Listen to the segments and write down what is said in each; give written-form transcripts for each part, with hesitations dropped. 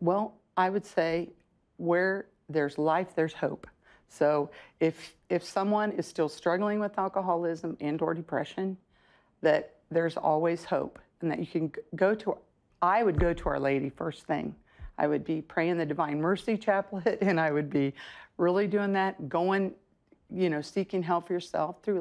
Well, I would say where there's life, there's hope. So if someone is still struggling with alcoholism and or depression, that there's always hope, and that you can go to, I would go to Our Lady first thing. I would be praying the Divine Mercy Chaplet, and I would be really doing that, going, seeking help for yourself through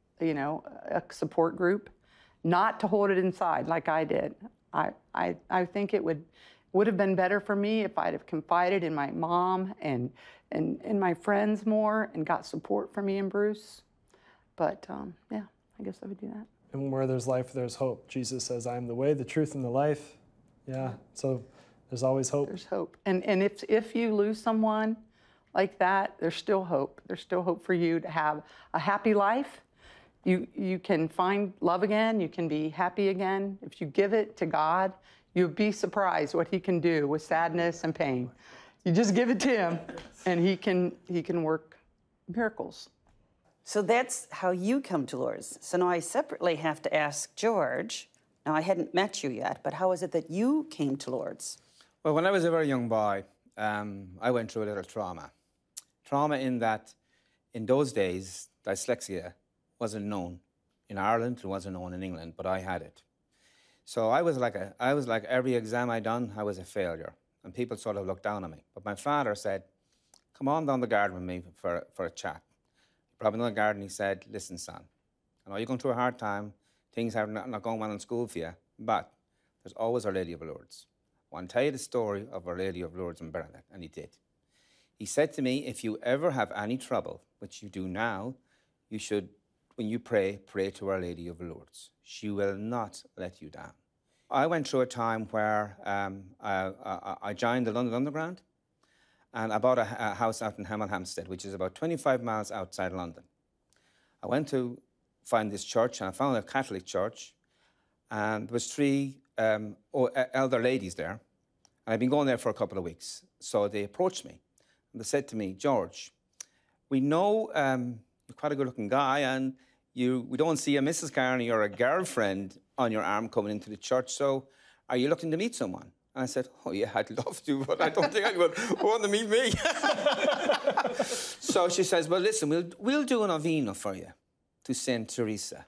a support group, not to hold it inside like I did. I think it would have been better for me if I'd have confided in my mom and my friends more and got support from me and Bruce. But yeah, I guess I would do that. And where there's life, there's hope. Jesus says, I am the way, the truth, and the life. Yeah, so there's always hope. There's hope. And if you lose someone like that, there's still hope. There's still hope for you to have a happy life. You can find love again. You can be happy again. If you give it to God, you'll be surprised what He can do with sadness and pain. You just give it to Him, and He can work miracles. So that's how you come to Lourdes. So now I separately have to ask George. Now, I hadn't met you yet, but how is it that you came to Lourdes? Well, when I was a very young boy, I went through a little trauma. Trauma in that, in those days, dyslexia wasn't known in Ireland, it wasn't known in England, but I had it. So I was like every exam I done, I was a failure, and people sort of looked down on me. But my father said, come on down the garden with me for a chat. Brought me down the garden, he said, listen, son, I know you're going through a hard time, things are not going well in school for you, but there's always Our Lady of Lourdes. I want to tell you the story of Our Lady of Lourdes and Bernadette, and he did. He said to me, if you ever have any trouble, which you do now, you should, when you pray, pray to Our Lady of Lourdes. She will not let you down. I went through a time where I joined the London Underground, and I bought a house out in Hemel Hempstead, which is about 25 miles outside London. I went to find this church, and I found a Catholic church, and there was three elder ladies there, and I'd been going there for a couple of weeks. So they approached me, and they said to me, George, we know you're quite a good-looking guy, and we don't see a Mrs. Carney or a girlfriend on your arm coming into the church, so are you looking to meet someone? And I said, oh, yeah, I'd love to, but I don't think anyone would want to meet me. So she says, well, listen, we'll do a novena for you to St. Teresa.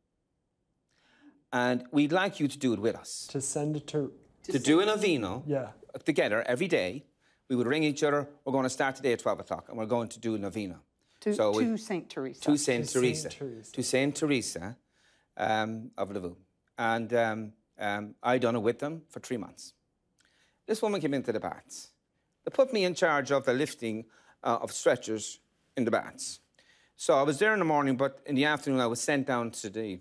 And we'd like you to do it with us. To send it to do a novena together every day. We would ring each other. We're going to start today at 12 o'clock, and we're going to do a novena. To St. Teresa. To St. Teresa. To St. Teresa of Lisieux. And I done it with them for 3 months. This woman came into the baths. They put me in charge of the lifting of stretchers in the baths. So I was there in the morning, but in the afternoon I was sent down to the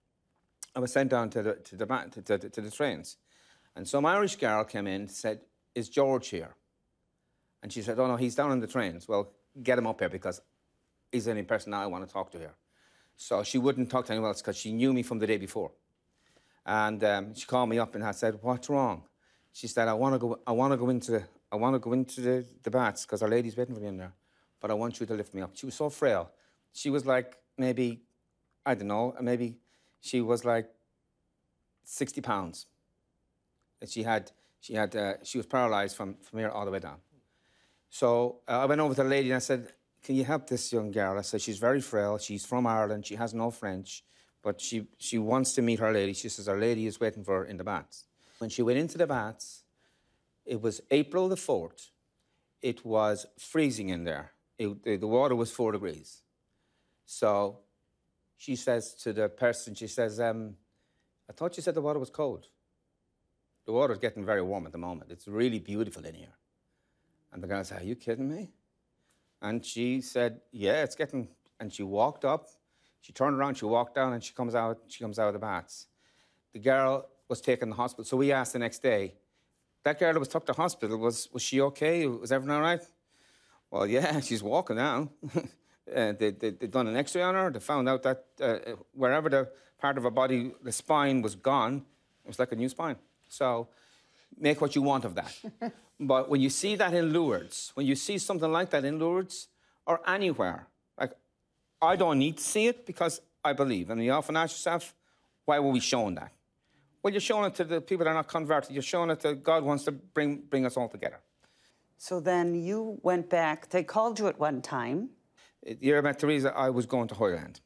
trains. And some Irish girl came in and said, is George here? And she said, oh no, he's down in the trains. Well, get him up here because he's the only person I want to talk to here. So she wouldn't talk to anyone else because she knew me from the day before. And she called me up and I said, what's wrong? She said, I want to go into the baths because Our Lady's waiting for me in there, but I want you to lift me up. She was so frail. She was like maybe, I don't know, maybe she was like 60 pounds. And she was paralyzed from here all the way down. So I went over to the lady and I said, can you help this young girl? I said, she's very frail. She's from Ireland. She has no French, but she wants to meet Our Lady. She says, Our Lady is waiting for her in the baths. When she went into the baths, it was April the 4th. It was freezing in there. The water was 4 degrees. So she says to the person, she says, I thought you said the water was cold. The water's getting very warm at the moment. It's really beautiful in here. And the girl said, are you kidding me? And she said, yeah, it's getting... And she walked up, she turned around, she walked down, and she comes out of the baths. The girl was taken to the hospital. So we asked the next day, that girl that was took to hospital, was she okay? Was everything all right? Well, yeah, she's walking now. They done an X-ray on her. They found out that wherever the part of her body, the spine was gone, it was like a new spine. So make what you want of that. But when you see that in Lourdes, when you see something like that in Lourdes or anywhere, like, I don't need to see it because I believe. And you often ask yourself, why were we shown that? Well, you're showing it to the people that are not converted. You're showing it to God wants to bring us all together. So then you went back. They called you at one time. The year I met Teresa, I was going to Hoyland.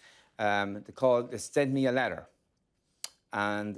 They sent me a letter. And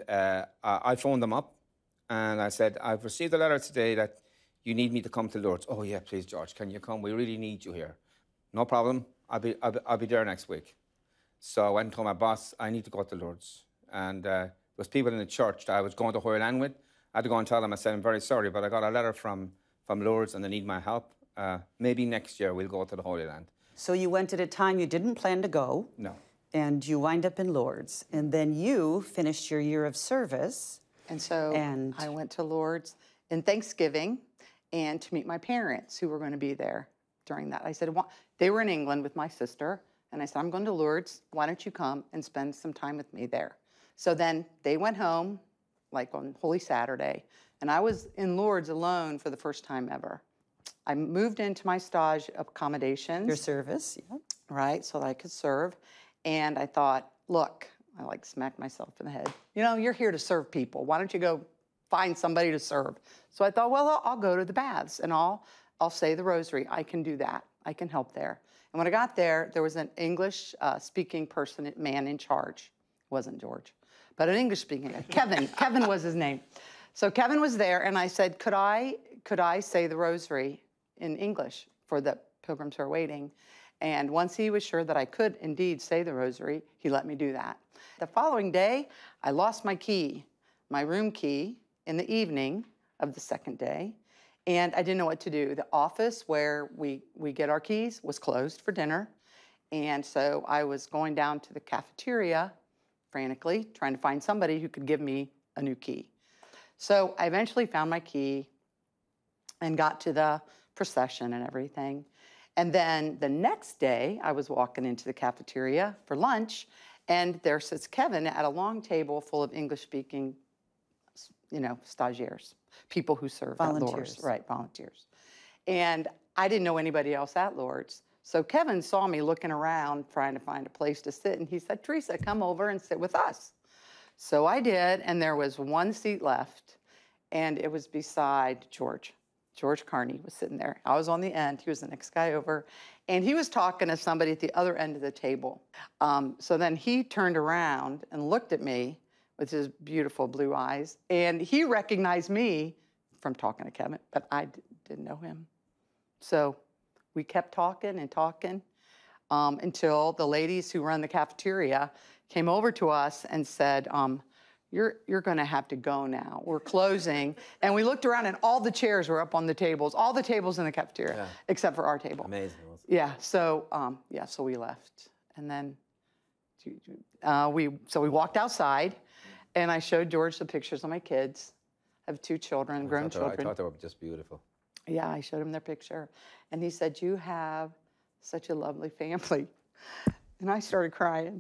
I phoned them up and I said, I've received a letter today that you need me to come to Lourdes. Oh, yeah, please, George, can you come? We really need you here. No problem. I'll be there next week. So I went and told my boss, I need to go to Lourdes. And there was people in the church that I was going to Hoyland with. I had to go and tell them, I said, I'm very sorry, but I got a letter from Lourdes and they need my help. Maybe next year we'll go to the Holy Land. So you went at a time you didn't plan to go. No. And you wind up in Lourdes. And then you finished your year of service. And so I went to Lourdes in Thanksgiving and to meet my parents who were going to be there during that. I said, they were in England with my sister. And I said, I'm going to Lourdes. Why don't you come and spend some time with me there? So then they went home, like on Holy Saturday. And I was in Lourdes alone for the first time ever. I moved into my stage accommodations. Your service, yeah. Right, so that I could serve. And I thought, look, I like smacked myself in the head. You know, you're here to serve people. Why don't you go find somebody to serve? So I thought, well, I'll go to the baths and I'll say the rosary. I can do that. I can help there. And when I got there, there was an English-speaking man in charge. It wasn't George, but an English-speaking guy. Kevin was his name. So Kevin was there, and I said, could I say the rosary in English for the pilgrims who are waiting? And once he was sure that I could indeed say the rosary, he let me do that. The following day, I lost my key, my room key, in the evening of the second day, and I didn't know what to do. The office where we get our keys was closed for dinner, and so I was going down to the cafeteria frantically, trying to find somebody who could give me a new key. So I eventually found my key and got to the procession and everything. And then the next day, I was walking into the cafeteria for lunch, and there sits Kevin at a long table full of English-speaking, stagiaires, people who serve at Lourdes. Right, volunteers. And I didn't know anybody else at Lourdes. So Kevin saw me looking around, trying to find a place to sit, and he said, Teresa, come over and sit with us. So I did, and there was one seat left, and it was beside George. George Carney was sitting there. I was on the end. He was the next guy over. And he was talking to somebody at the other end of the table. So then he turned around and looked at me with his beautiful blue eyes. And he recognized me from talking to Kevin, but I didn't know him. So we kept talking and talking until the ladies who run the cafeteria came over to us and said, you're going to have to go now. We're closing. And we looked around, and all the chairs were up on the tables, all the tables in the cafeteria, except for our table. Amazing. Yeah. So so we left, and then we walked outside, and I showed George the pictures of my kids. I have 2 children, grown children. I thought they were just beautiful. Yeah, I showed him their picture, and he said, "You have such a lovely family," and I started crying,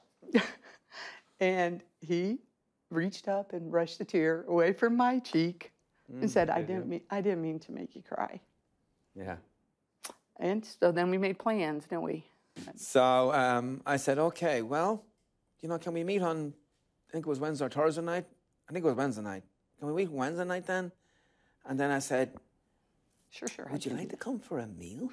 and he reached up and brushed a tear away from my cheek and said, I didn't mean to make you cry. Yeah. And so then we made plans, didn't we? So I said, okay, well, can we meet on, I think it was Wednesday or Thursday night? I think it was Wednesday night. Can we meet Wednesday night then? And then I said, Sure. Would you like to come for a meal?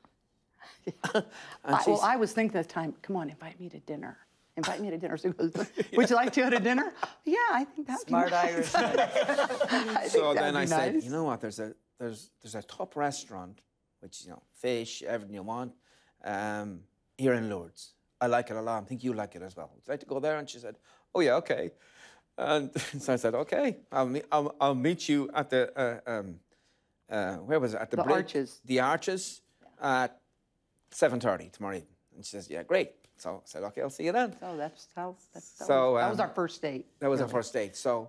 I was thinking at the time, come on, invite me to dinner. Invite me to dinner. So he goes, would you like to go to dinner? Yeah, I think that'd be nice. Smart Irish. So then I said, you know what? There's a top restaurant, which fish, everything you want, here in Lourdes. I like it a lot. I think you like it as well. Would you like to go there? And she said, oh yeah, okay. And so I said, okay, I'll meet you at the where was it? At the bridge? Arches. The Arches at 7:30 tomorrow evening. And she says, yeah, great. So I said, okay, I'll see you then. So that was our first date. That was our first date. So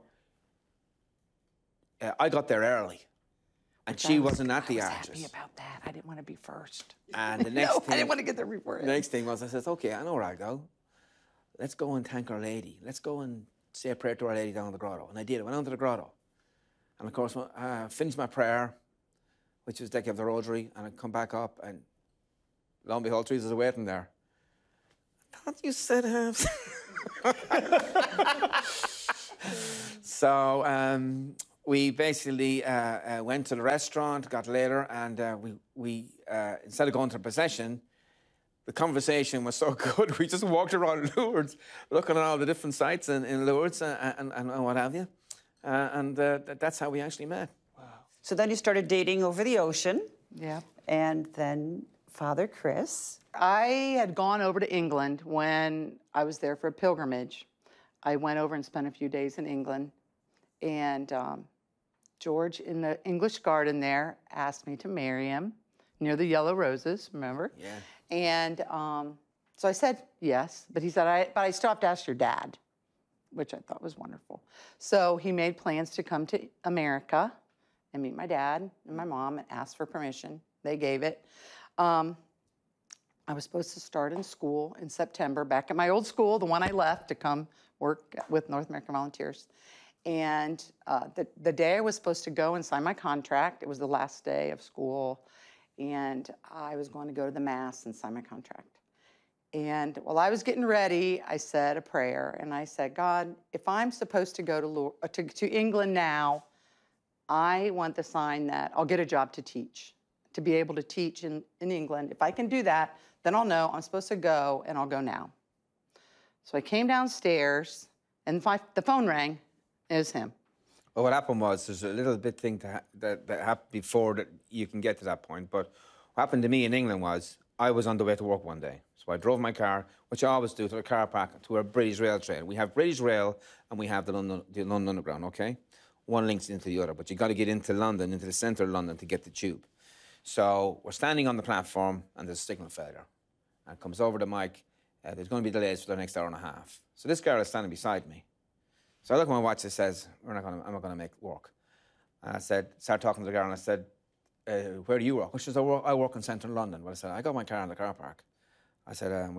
I got there early, and she wasn't at the Arches. I was happy about that. I didn't want to be first. And the next thing, I didn't want to get there before. The next thing was, I said, okay, I know where I'll go. Let's go and thank Our Lady. Let's go and say a prayer to Our Lady down in the grotto. And I did. I went down to the grotto. And of course, I finished my prayer, which was Deck of the Rosary, and I come back up, and lo and behold, Teresa's waiting there. I thought you said So we basically went to the restaurant, got later, and we instead of going to the procession, the conversation was so good, we just walked around Lourdes, looking at all the different sites in Lourdes and what have you. That's how we actually met. So then you started dating over the ocean. Yeah. And then Father Chris. I had gone over to England when I was there for a pilgrimage. I went over and spent a few days in England. And George, in the English garden there, asked me to marry him near the yellow roses, remember? Yeah. And so I said yes, but he said, but I still have to ask your dad, which I thought was wonderful. So he made plans to come to America and meet my dad and my mom and ask for permission. They gave it. I was supposed to start in school in September, back at my old school, the one I left to come work with North American Volunteers. And the day I was supposed to go and sign my contract, it was the last day of school, and I was going to go to the Mass and sign my contract. And while I was getting ready, I said a prayer, and I said, God, if I'm supposed to go to England now, I want the sign that I'll get a job to teach, to be able to teach in England. If I can do that, then I'll know I'm supposed to go, and I'll go now. So I came downstairs, and the phone rang. It was him. Well, what happened was there's a little bit thing that happened before that you can get to that point. But what happened to me in England was I was on the way to work one day. So I drove my car, which I always do, to the car park, to a British Rail train. We have British Rail and we have the London Underground, okay? One links into the other, but you got to get into London, into the centre of London to get the tube. So we're standing on the platform and there's a signal failure. And it comes over the mic, there's going to be delays for the next hour and a half. So this girl is standing beside me. So I look at my watch, it says, I'm not going to make work. And I started talking to the girl, and I said, where do you work? Well, she says, I work in central London. Well, I said, I got my car in the car park. I said, I'm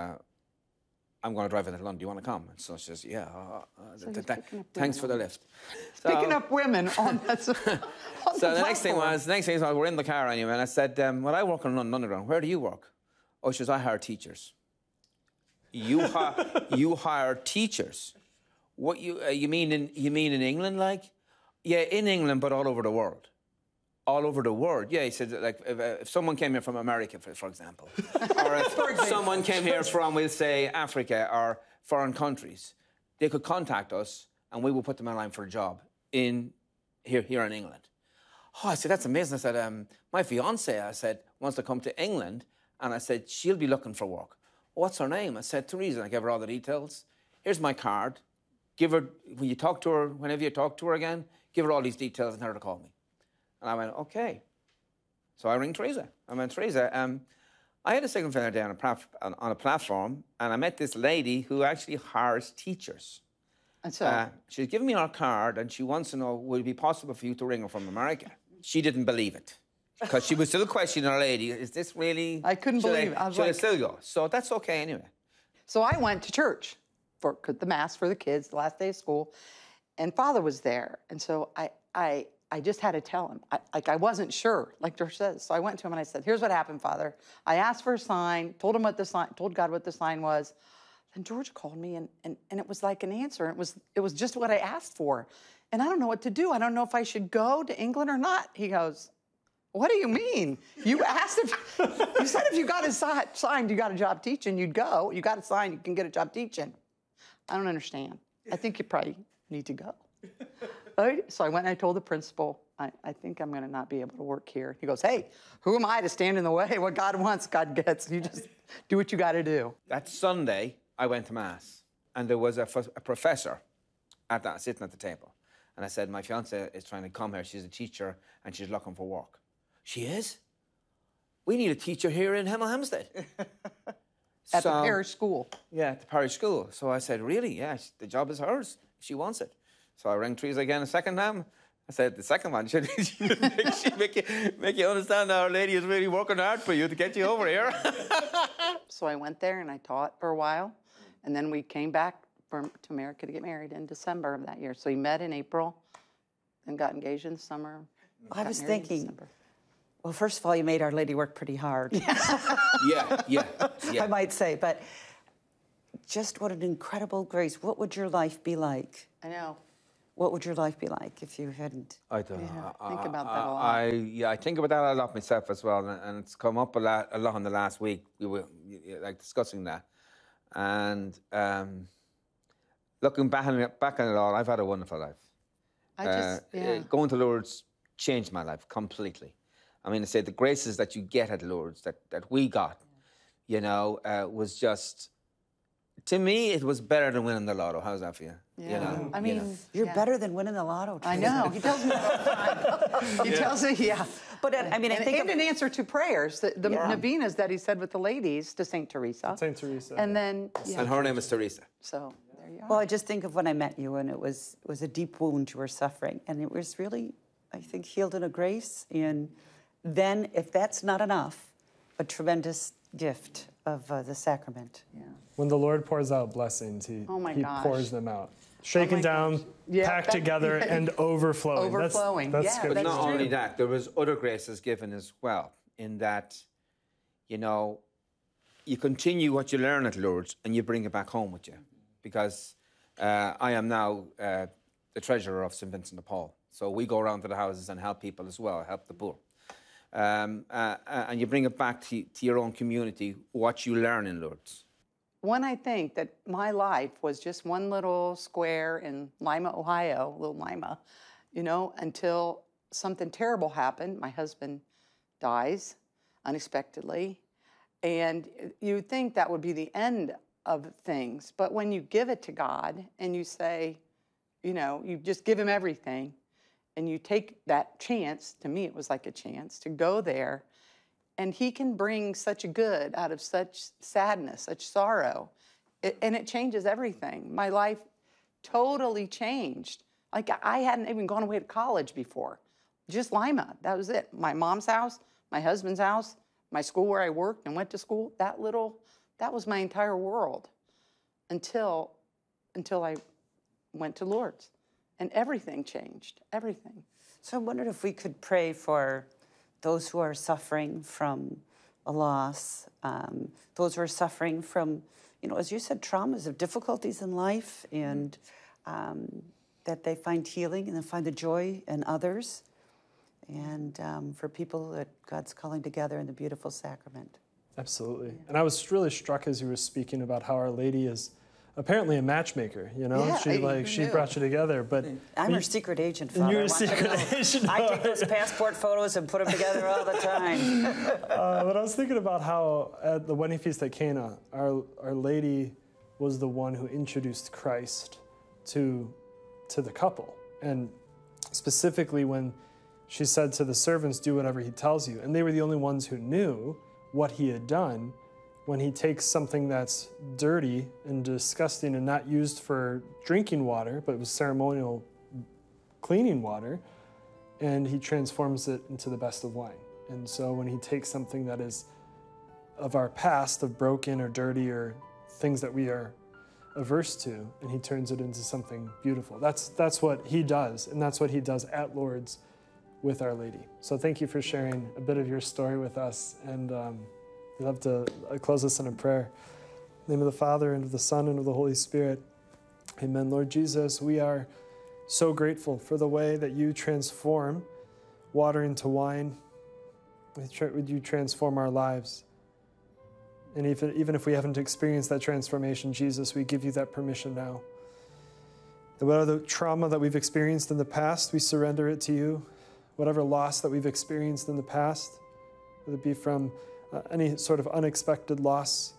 going to drive into London. Do you want to come? And so she says, yeah. Thanks for the lift. Picking up women on that. So the next thing was, we're in the car anyway, and I said, well, I work in London Underground. Where do you work? Oh, she says, I hire teachers. You hire teachers? What you mean in England, like? Yeah, in England, but all over the world. All over the world. Yeah, he said, like, if someone came here from America, for example, or if someone came here from, we'll say, Africa or foreign countries, they could contact us and we would put them in line for a job here in England. Oh, I said, that's amazing. I said, my fiance, I said, wants to come to England, and I said, she'll be looking for work. What's her name? I said, Teresa. I gave her all the details. Here's my card. Give her, when you talk to her, whenever you talk to her again, give her all these details and tell her to call me. And I went, okay. So I ring Teresa. I went, Teresa, I had a signal failure day on a platform, and I met this lady who actually hires teachers. And so? She's given me her card, and she wants to know, would it be possible for you to ring her from America? She didn't believe it. Because she was still questioning her lady, is this really... I couldn't believe it. I was should I like... still go? So that's okay anyway. So I went to church for the Mass for the kids, the last day of school, and Father was there. And so I just had to tell him. I wasn't sure, like George says. So I went to him and I said, here's what happened, Father. I asked for a sign, told God what the sign was. And George called me and it was like an answer. It was just what I asked for. And I don't know what to do. I don't know if I should go to England or not. He goes, what do you mean? You asked you said if you got a sign, you got a job teaching, you'd go. You got a sign, you can get a job teaching. I don't understand. I think you probably need to go. Right? So I went and I told the principal, I think I'm going to not be able to work here. He goes, hey, who am I to stand in the way? What God wants, God gets. You just do what you got to do. That Sunday, I went to Mass, and there was a professor sitting at the table. And I said, my fiance is trying to come here. She's a teacher, and she's looking for work. She is? We need a teacher here in Hemel Hempstead. At the parish school. Yeah, at the parish school. So I said, really? Yeah, the job is hers. She wants it. So I rang Teresa again a second time. I said, the second one should make you understand Our Lady is really working hard for you to get you over here. So I went there and I taught for a while. And then we came back to America to get married in December of that year. So we met in April and got engaged in the summer. I was thinking, well, first of all, you made Our Lady work pretty hard. Yeah. I might say. But just what an incredible grace. What would your life be like? I know. What would your life be like if you hadn't? I don't know. Think about that a lot. I think about that a lot myself as well, and it's come up a lot in the last week. We were like discussing that, and looking back on it all, I've had a wonderful life. Going to Lourdes changed my life completely. I mean, I say the graces that you get at Lourdes, that we got, you know, was just, to me, it was better than winning the lotto. How's that for you? Yeah. You know, I mean, You're better than winning the lotto. I Teresa. know. He tells me all the time. He tells me, yeah. But I mean, I think and in answer to prayers, the novenas that he said with the ladies to St. Teresa. St. Teresa. And then, And her name is Teresa. so there you are. Well, I just think of when I met you, and it was a deep wound you were suffering, and it was really, I think, healed in a grace. And then, if that's not enough, a tremendous gift of the sacrament. Yeah. When the Lord pours out blessings, he gosh. pours them out. Shaken my down, gosh. Yeah, packed together, and overflowing. Overflowing. That's Yeah, good. But that's not true. only that, there was other graces given as well, in that, you know, you continue what you learn at Lourdes and you bring it back home with you. Because I am now the treasurer of St. Vincent de Paul. So we go around to the houses and help people as well, help the poor. And you bring it back to your own community, what you learn in Lourdes. When I think that my life was just one little square in Lima, Ohio, little Lima, you know, until something terrible happened. My husband dies unexpectedly. And you would think that would be the end of things. But when you give it to God and you say, you know, you just give him everything and you take that chance, to me it was like a chance, to go there. And he can bring such a good out of such sadness, such sorrow. And it changes everything. My life totally changed. Like I hadn't even gone away to college before. Just Lima, that was it. My mom's house, my husband's house, my school where I worked and went to school, that was my entire world until I went to Lourdes. And everything changed, everything. So I wondered if we could pray for those who are suffering from a loss, those who are suffering from, you know, as you said, traumas of difficulties in life, and that they find healing and they find the joy in others, and for people that God's calling together in the beautiful sacrament. Absolutely. And I was really struck as you were speaking about how Our Lady is apparently a matchmaker, you know? Yeah, she brought you together, but... I'm her secret agent, Father. You're a I want you to secret know. agent. I take those passport photos and put them together all the time. But I was thinking about how at the wedding feast at Cana, Our Lady was the one who introduced Christ to the couple. And specifically when she said to the servants, do whatever he tells you. And they were the only ones who knew what he had done. When he takes something that's dirty and disgusting and not used for drinking water, but it was ceremonial cleaning water, and he transforms it into the best of wine. And so when he takes something that is of our past, of broken or dirty or things that we are averse to, and he turns it into something beautiful. That's what he does, and that's what he does at Lourdes with Our Lady. So thank you for sharing a bit of your story with us, and we'd love to close this in a prayer. In the name of the Father, and of the Son, and of the Holy Spirit. Amen. Lord Jesus, we are so grateful for the way that you transform water into wine. Would you transform our lives? And even if we haven't experienced that transformation, Jesus, we give you that permission now. And whatever the trauma that we've experienced in the past, we surrender it to you. Whatever loss that we've experienced in the past, whether it be from any sort of unexpected loss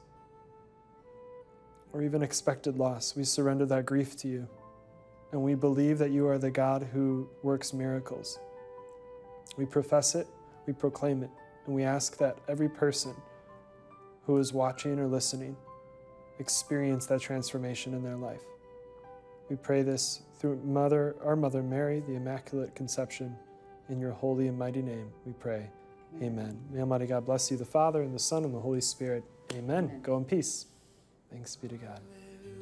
or even expected loss, we surrender that grief to you. And we believe that you are the God who works miracles. We profess it, we proclaim it, and we ask that every person who is watching or listening experience that transformation in their life. We pray this through our Mother Mary, the Immaculate Conception. In your holy and mighty name we pray. Amen. May Almighty God bless you, the Father, and the Son, and the Holy Spirit. Amen. Go in peace. Thanks be to God.